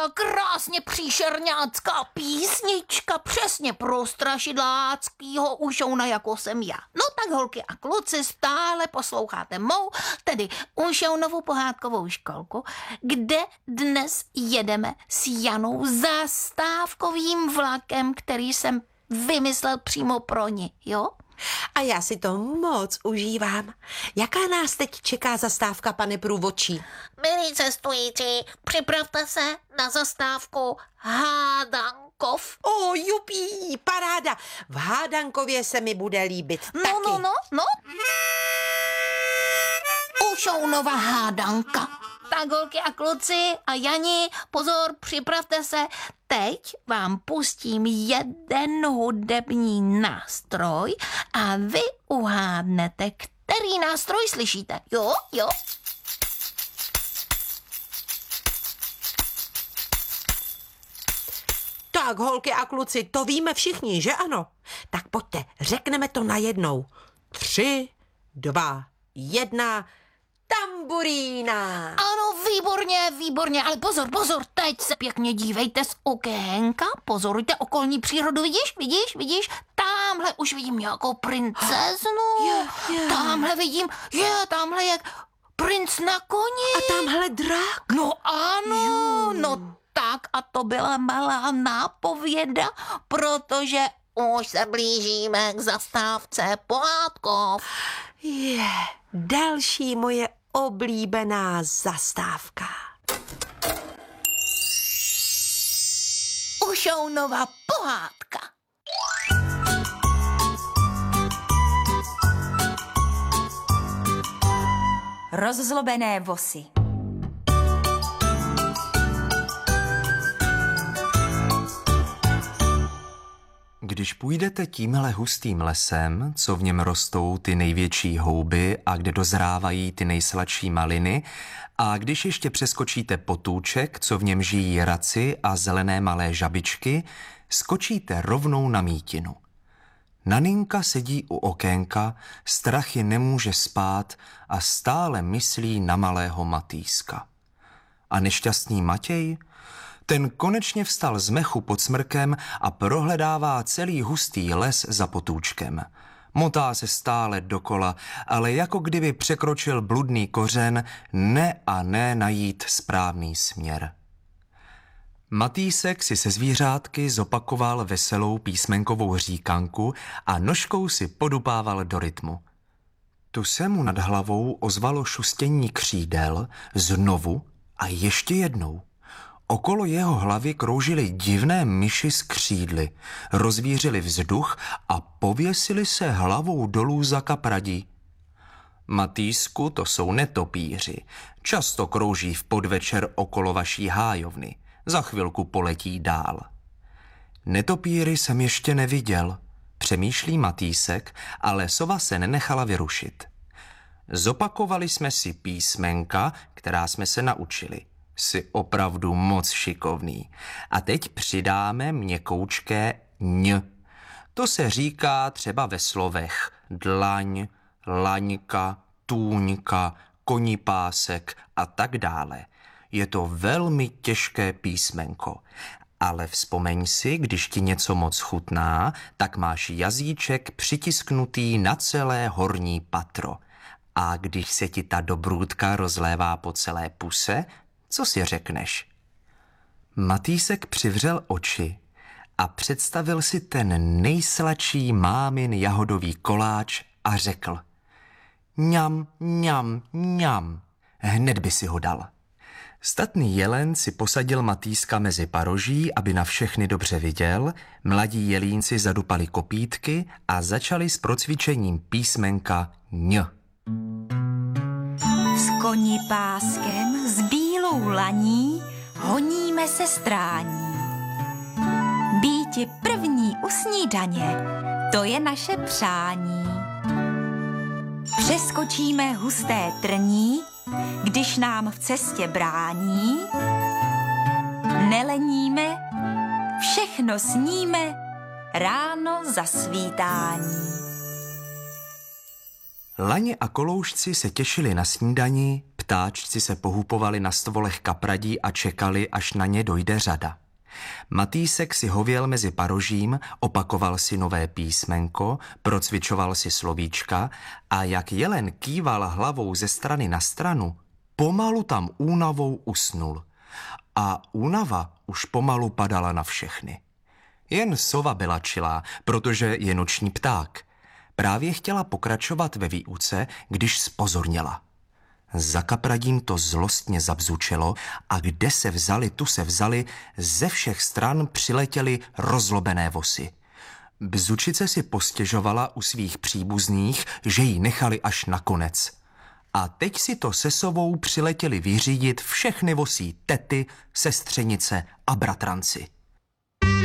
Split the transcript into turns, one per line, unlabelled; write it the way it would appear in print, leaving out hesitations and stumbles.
byla krásně příšerňácká písnička, přesně pro strašidláckýho ušouna, jako jsem já. No tak holky a kluci, stále posloucháte mou, tedy Ušounovu pohádkovou školku, kde dnes jedeme s Janou zastávkovým vlakem, který jsem vymyslel přímo pro ní, jo?
A já si to moc užívám. Jaká nás teď čeká zastávka, pane průvodčí?
Milí cestující, připravte se na zastávku Hádankov.
Jupí, paráda. V Hádankově se mi bude líbit taky.
No. Ušounova hádanka. Tak holky a kluci a Jani, pozor, připravte se. Teď vám pustím jeden hudební nástroj a vy uhádnete, který nástroj slyšíte. Jo?
Tak, holky a kluci, to víme všichni, že ano? Tak pojďte, řekneme to najednou. 3, 2, 1, tamburína.
Ano, výborně, ale pozor, teď se pěkně dívejte z okénka, pozorujte okolní přírodu, vidíš? Tamhle už vidím nějakou princeznu, tamhle je princ na koni.
A tamhle drak.
No ano, no tak a to byla malá nápověda, protože už se blížíme k zastávce Pohádkov.
Další moje oblíbená zastávka.
Ušounova pohádka.
Rozzlobené vosy.
Když půjdete tímhle hustým lesem, co v něm rostou ty největší houby a kde dozrávají ty nejsladší maliny, a když ještě přeskočíte potůček, co v něm žijí raci a zelené malé žabičky, skočíte rovnou na mítinu. Naninka sedí u okénka, strach ji nemůže spát a stále myslí na malého Matýska. A nešťastný Matěj? Ten konečně vstal z mechu pod smrkem a prohledává celý hustý les za potůčkem. Motá se stále dokola, ale jako kdyby překročil bludný kořen, ne najít správný směr. Matýsek si se zvířátky zopakoval veselou písmenkovou říkanku a nožkou si podupával do rytmu. Tu se mu nad hlavou ozvalo šustění křídel, znovu a ještě jednou. Okolo jeho hlavy kroužily divné myši s křídly, rozvířili vzduch a pověsili se hlavou dolů za kapradí. Matýsku, to jsou netopíři. Často krouží v podvečer okolo vaší hájovny. Za chvilku poletí dál. Netopíry jsem ještě neviděl, přemýšlí Matýsek, ale sova se nenechala vyrušit. Zopakovali jsme si písmenka, která jsme se naučili. Jsi opravdu moc šikovný. A teď přidáme měkoučké ň. To se říká třeba ve slovech dlaň, laňka, tůňka, konipásek a tak dále. Je to velmi těžké písmenko. Ale vzpomeň si, když ti něco moc chutná, tak máš jazyček přitisknutý na celé horní patro. A když se ti ta dobrůdka rozlévá po celé puse, co si řekneš? Matýsek přivřel oči a představil si ten nejsladší mámin jahodový koláč a řekl: Ňam, ňam, ňam. Hned by si ho dal. Statný jelen si posadil Matýska mezi paroží, aby na všechny dobře viděl, mladí jelínci zadupali kopítky a začali s procvičením písmenka ň.
S konipáskem, s bílou laní, honíme se strání. Býti první u snídaně, to je naše přání. Přeskočíme husté trní, když nám v cestě brání. Neleníme, všechno sníme, ráno zasvítání.
Laně a koloušci se těšili na snídani, Ptáčci se pohupovali na stvolech kapradí a čekali, až na ně dojde řada. Matýsek si hověl mezi parožím, opakoval si nové písmenko, procvičoval si slovíčka a jak jelen kýval hlavou ze strany na stranu, pomalu tam únavou usnul. A únava už pomalu padala na všechny. Jen sova byla čilá, protože je noční pták. Právě chtěla pokračovat ve výuce, když zpozorněla. Za kapradím to zlostně zabzučelo a kde se vzali, tu se vzali, ze všech stran přiletěly rozlobené vosy. Bzučice si postěžovala u svých příbuzných, že ji nechali až na konec. A teď si to se sovou přiletěli vyřídit všechny vosí tety, sestřenice a bratranci.